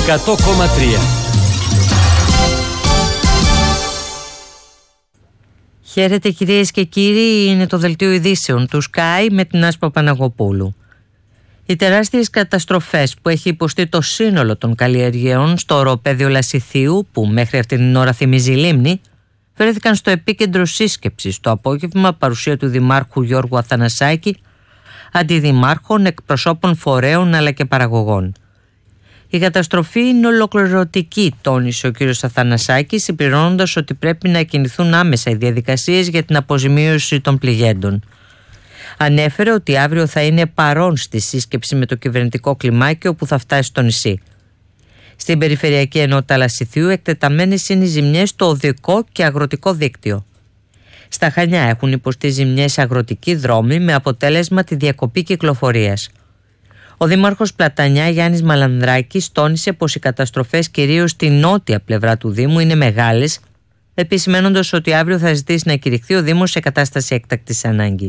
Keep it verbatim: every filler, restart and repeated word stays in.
εκατό κόμμα τρία. Χαίρετε κυρίες και κύριοι, είναι το δελτίο ειδήσεων του Sky με την Άσπα Παναγοπούλου. Οι τεράστιες καταστροφές που έχει υποστεί το σύνολο των καλλιεργειών στο οροπέδιο Λασιθίου, που μέχρι αυτήν την ώρα θυμίζει λίμνη, φέρθηκαν στο επίκεντρο σύσκεψης το απόγευμα παρουσία του Δημάρχου Γιώργου Αθανασάκη, αντιδημάρχων, εκπροσώπων φορέων αλλά και παραγωγών. Η καταστροφή είναι ολοκληρωτική, τόνισε ο κ. Αθανασάκης, συμπληρώνοντας ότι πρέπει να κινηθούν άμεσα οι διαδικασίες για την αποζημίωση των πληγέντων. Ανέφερε ότι αύριο θα είναι παρόν στη σύσκεψη με το κυβερνητικό κλιμάκιο που θα φτάσει στο νησί. Στην Περιφερειακή Ενότητα Λασιθίου εκτεταμένες είναι οι ζημιές στο οδικό και αγροτικό δίκτυο. Στα Χανιά έχουν υποστεί ζημιές αγροτικοί δρόμοι με αποτέλεσμα τη διακοπή κυκλοφορίας. Ο Δήμαρχος Πλατανιά Γιάννης Μαλανδράκης τόνισε πως οι καταστροφές κυρίως στη νότια πλευρά του Δήμου είναι μεγάλες, επισημένοντας ότι αύριο θα ζητήσει να κηρυχθεί ο Δήμος σε κατάσταση έκτακτης ανάγκης.